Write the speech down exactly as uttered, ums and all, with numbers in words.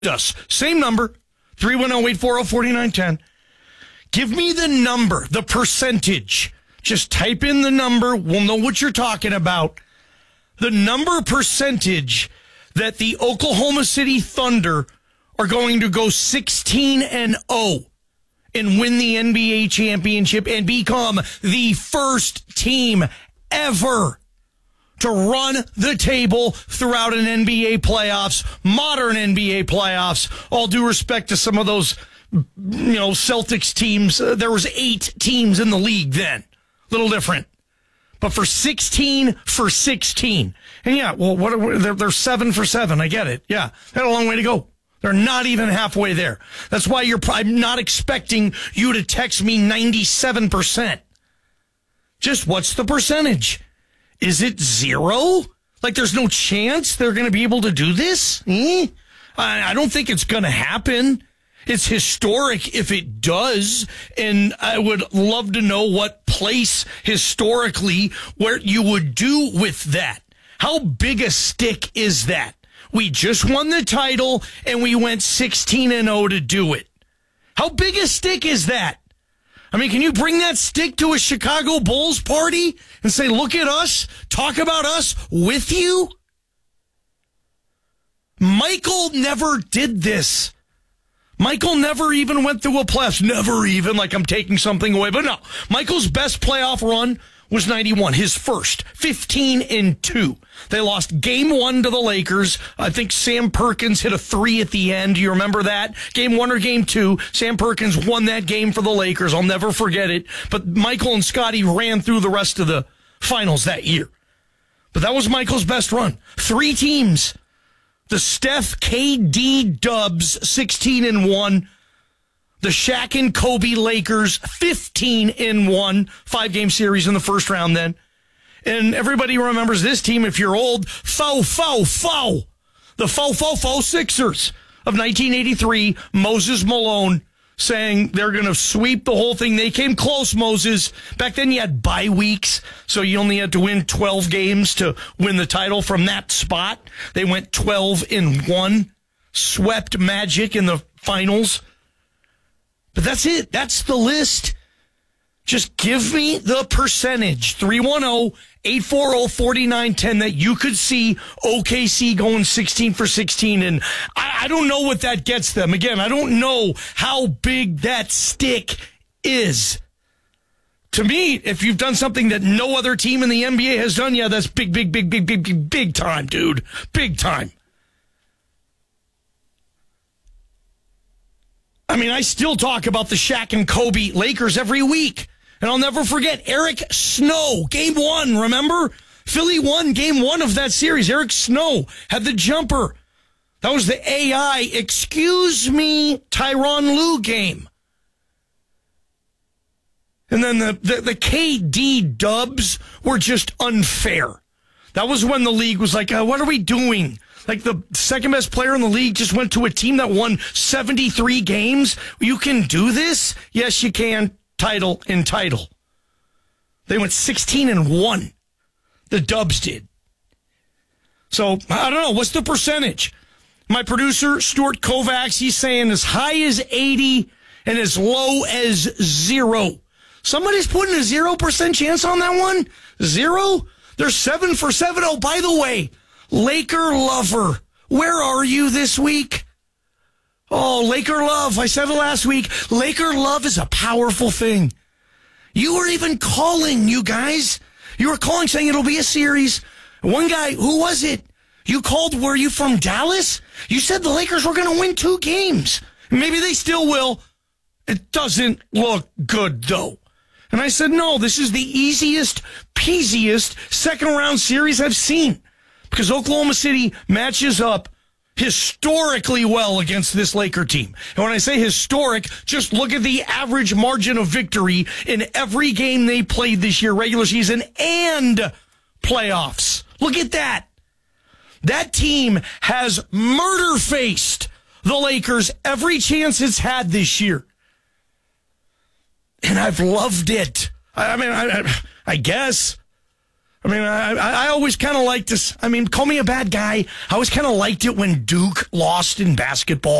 us. Same number, three one zero, eight four zero, four nine one zero. Give me the number, the percentage. Just type in the number. We'll know what you're talking about. The number percentage that the Oklahoma City Thunder are going to go sixteen and oh and win the N B A championship and become the first team ever to run the table throughout an N B A playoffs, modern N B A playoffs. All due respect to some of those, you know, Celtics teams. Uh, there was eight teams in the league then. Little different. But for sixteen for sixteen. And yeah, well, what are, they're, they're seven for seven. I get it. Yeah, they had a long way to go. They're not even halfway there. That's why you're I'm not expecting you to text me ninety-seven percent. Just what's the percentage? Is it zero? Like there's no chance they're going to be able to do this? Eh? I, I don't think it's going to happen. It's historic if it does, and I would love to know what place historically where you would do with that. How big a stick is that? We just won the title, and we went sixteen and oh to do it. How big a stick is that? I mean, can you bring that stick to a Chicago Bulls party and say, look at us, talk about us with you? Michael never did this. Michael never even went through a playoffs. Never even, like I'm taking something away. But no, Michael's best playoff run was ninety-one, his first, fifteen and two. They lost game one to the Lakers. I think Sam Perkins hit a three at the end. Do you remember that? Game one or game two, Sam Perkins won that game for the Lakers. I'll never forget it. But Michael and Scotty ran through the rest of the finals that year. But that was Michael's best run. Three teams. The Steph K D Dubs, sixteen and one. The Shaq and Kobe Lakers, fifteen and one. Five-game series in the first round then. And everybody remembers this team, if you're old, Fow, Fow, Fow. The Fow, Fow, Fow Sixers of nineteen eighty-three. Moses Malone saying they're going to sweep the whole thing. They came close, Moses. Back then you had bye weeks, so you only had to win twelve games to win the title from that spot. They went twelve and one, swept Magic in the finals. But that's it. That's the list. Just give me the percentage, three one zero, eight four zero, four nine one zero, that you could see O K C going sixteen for sixteen. And I, I don't know what that gets them. Again, I don't know how big that stick is. To me, if you've done something that no other team in the N B A has done, yeah, that's big, big, big, big, big, big, big time, dude. Big time. I mean, I still talk about the Shaq and Kobe Lakers every week. And I'll never forget Eric Snow, game one, remember? Philly won game one of that series. Eric Snow had the jumper. That was the A I, excuse me, Tyronn Lue game. And then the, the, the K D Dubs were just unfair. That was when the league was like, uh, what are we doing? Like the second best player in the league just went to a team that won seventy-three games. You can do this? Yes, you can. Title and title. They went sixteen and one. The Dubs did. So, I don't know. What's the percentage? My producer, Stuart Kovacs, he's saying as high as eighty and as low as zero. Somebody's putting a zero percent chance on that one? Zero? They're seven for seven. Oh, by the way, Laker lover, where are you this week? Oh, Laker love. I said it last week. Laker love is a powerful thing. You were even calling, you guys. You were calling saying it'll be a series. One guy, who was it? You called, were you from Dallas? You said the Lakers were going to win two games. Maybe they still will. It doesn't look good, though. And I said, no, this is the easiest, peasiest second round series I've seen. Because Oklahoma City matches up historically well against this Laker team. And when I say historic, just look at the average margin of victory in every game they played this year, regular season and playoffs. Look at that. That team has murder-faced the Lakers every chance it's had this year. And I've loved it. I mean, I, I guess. I mean, I, I always kind of liked this. I mean, call me a bad guy. I always kind of liked it when Duke lost in basketball.